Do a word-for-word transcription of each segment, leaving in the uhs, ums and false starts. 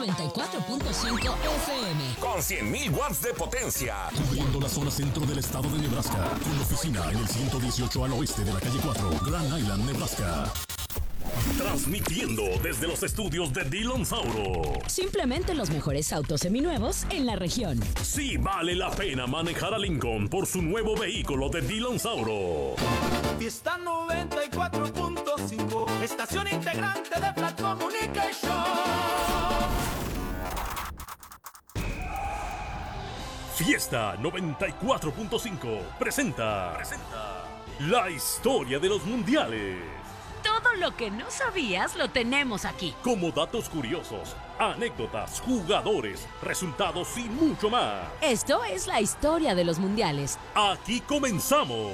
noventa y cuatro punto cinco F M. Con cien mil watts de potencia. Cubriendo la zona centro del estado de Nebraska. Con oficina en el ciento dieciocho al oeste de la calle cuatro, Grand Island, Nebraska. Transmitiendo desde los estudios de Dillon Sauro. Simplemente los mejores autos seminuevos en la región. Sí vale la pena manejar a Lincoln por su nuevo vehículo de Dillon Sauro. Fiesta noventa y cuatro punto cinco, estación integrante de Flat Communication. Fiesta noventa y cuatro punto cinco presenta, presenta la historia de los mundiales. Todo lo que no sabías lo tenemos aquí. Como datos curiosos, anécdotas, jugadores, resultados y mucho más. Esto es la historia de los mundiales. Aquí comenzamos.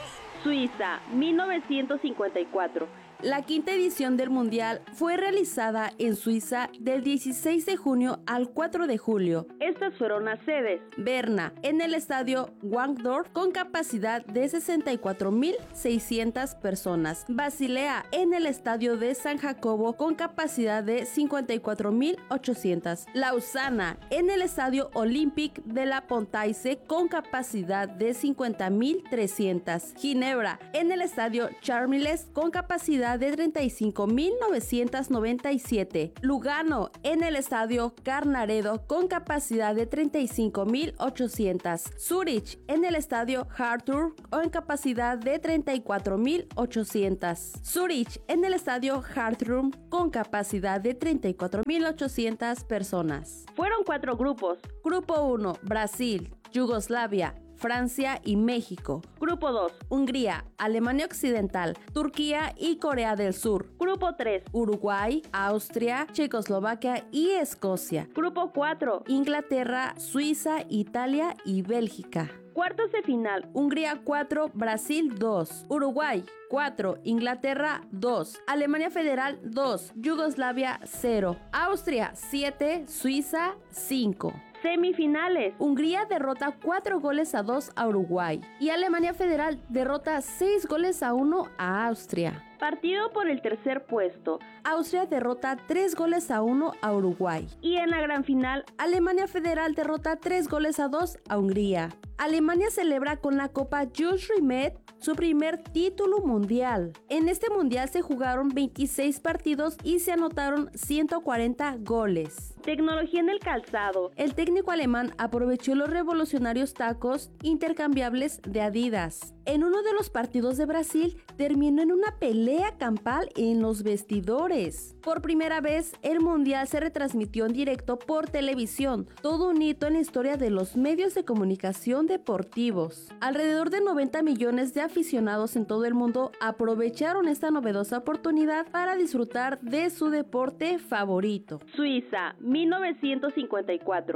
Suiza, mil novecientos cincuenta y cuatro. La quinta edición del Mundial fue realizada en Suiza del dieciséis de junio al cuatro de julio. Estas fueron las sedes: Berna, en el estadio Wankdorf, con capacidad de sesenta y cuatro mil seiscientas personas. Basilea, en el estadio de San Jacobo, con capacidad de cincuenta y cuatro mil ochocientas. Lausana, en el estadio Olympique de la Pontaise, con capacidad de cincuenta mil trescientas. Ginebra, en el estadio Charmilles, con capacidad de treinta y cinco mil novecientos noventa y siete. Lugano, en el estadio Carnaredo, con capacidad de treinta y cinco mil ochocientos. Zurich, en el estadio Hartur, con capacidad de treinta y cuatro mil ochocientos. Zurich, en el estadio Hartrum, con capacidad de treinta y cuatro mil ochocientas personas. Fueron cuatro grupos. Grupo uno, Brasil, Yugoslavia, Francia y México. Grupo dos, Hungría, Alemania Occidental, Turquía y Corea del Sur. Grupo tres, Uruguay, Austria, Checoslovaquia y Escocia. Grupo cuatro, Inglaterra, Suiza, Italia y Bélgica. Cuartos de final, Hungría cuatro, Brasil dos, Uruguay cuatro, Inglaterra dos, Alemania Federal dos, Yugoslavia cero, Austria siete, Suiza cinco. Semifinales. Hungría derrota cuatro goles a dos a Uruguay y Alemania Federal derrota seis goles a uno a Austria. Partido por el tercer puesto. Austria derrota tres goles a uno a Uruguay. Y en la gran final, Alemania Federal derrota tres goles a dos a Hungría. Alemania celebra con la Copa Jules Rimet su primer título mundial. En este mundial se jugaron veintiséis partidos y se anotaron ciento cuarenta goles. Tecnología en el calzado. El técnico alemán aprovechó los revolucionarios tacos intercambiables de Adidas. En uno de los partidos de Brasil terminó en una pelea campal en los vestidores. Por primera vez, el mundial se retransmitió en directo por televisión, todo un hito en la historia de los medios de comunicación deportivos. Alrededor de noventa millones de aficionados en todo el mundo aprovecharon esta novedosa oportunidad para disfrutar de su deporte favorito. Suiza, mil novecientos cincuenta y cuatro.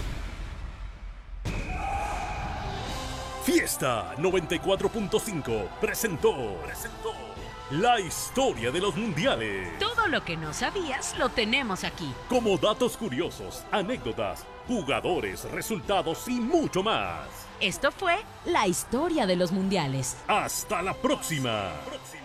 Fiesta noventa y cuatro punto cinco presentó, presentó la historia de los mundiales. Todo lo que no sabías lo tenemos aquí. Como datos curiosos, anécdotas, jugadores, resultados y mucho más. Esto fue la historia de los mundiales. Hasta la próxima. próxima.